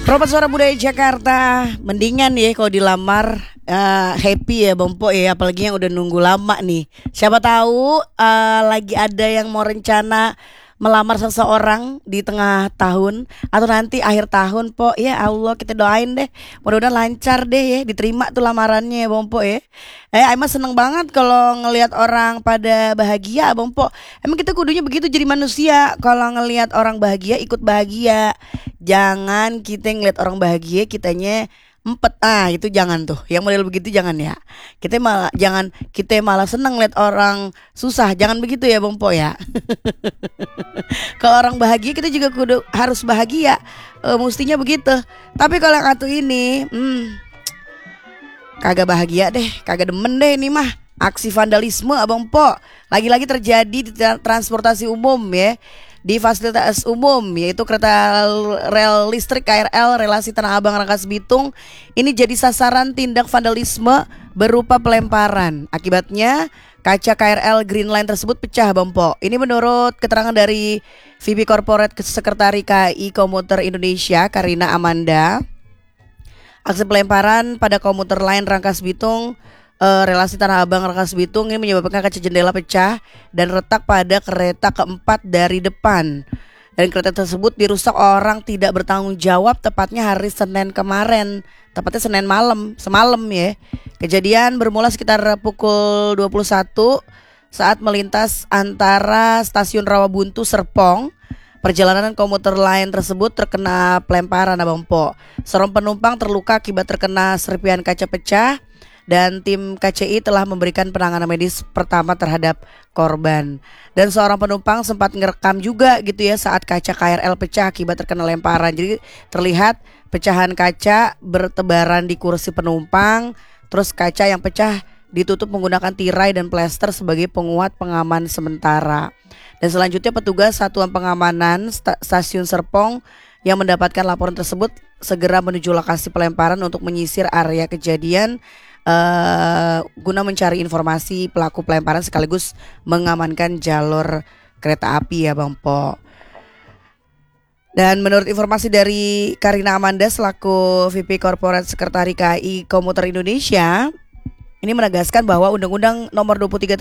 Robot Suara Budaya Jakarta, mendingan ya kalau dilamar happy ya Bang Po ya, apalagi yang udah nunggu lama nih. Siapa tahu lagi ada yang mau rencana melamar seseorang di tengah tahun atau nanti akhir tahun Po. Ya Allah, kita doain deh, mudah-mudahan lancar deh ya, diterima tuh lamarannya ya Bang Po ya. Emang seneng banget kalau ngelihat orang pada bahagia Bang Po. Emang kita kudunya begitu jadi manusia, kalau ngelihat orang bahagia ikut bahagia. Jangan kita ngeliat orang bahagia kitanya empet, itu jangan tuh. Yang model begitu jangan ya. Kita malah seneng lihat orang susah. Jangan begitu ya Bang Po ya. Kalau orang bahagia kita juga kudu harus bahagia. Mestinya begitu. Tapi kalau yang satu ini kagak bahagia deh, kagak demen deh ini mah. Aksi vandalisme Abang Po lagi-lagi terjadi di transportasi umum ya, di fasilitas umum yaitu kereta rel listrik KRL relasi Tanah Abang Rangkas Bitung. Ini jadi sasaran tindak vandalisme berupa pelemparan. Akibatnya kaca KRL Green Line tersebut pecah Bang Po. Ini menurut keterangan dari VP Corporate Sekretari KAI Komuter Indonesia Karina Amanda. Aksi pelemparan pada komuter lain Rangkas Bitung relasi Tanah Abang Rangkas Bitung ini menyebabkan kaca jendela pecah dan retak pada kereta keempat dari depan. Dan kereta tersebut dirusak orang tidak bertanggung jawab tepatnya hari Senin kemarin, tepatnya Senin malam, semalam ya. Kejadian bermula sekitar pukul 21 saat melintas antara stasiun Rawabuntu Serpong. Perjalanan komuter lain tersebut terkena pelemparan Abang Po. Seorang penumpang terluka akibat terkena serpihan kaca pecah. Dan tim KCI telah memberikan penanganan medis pertama terhadap korban. Dan seorang penumpang sempat ngerekam juga gitu ya saat kaca KRL pecah akibat terkena lemparan. Jadi terlihat pecahan kaca bertebaran di kursi penumpang. Terus kaca yang pecah ditutup menggunakan tirai dan plester sebagai penguat pengaman sementara. Dan selanjutnya petugas Satuan Pengamanan Stasiun Serpong yang mendapatkan laporan tersebut segera menuju lokasi pelemparan untuk menyisir area kejadian guna mencari informasi pelaku pelemparan sekaligus mengamankan jalur kereta api ya Bang Po. Dan menurut informasi dari Karina Amanda selaku VP Corporate Sekretari KAI Komuter Indonesia, ini menegaskan bahwa Undang-Undang Nomor 23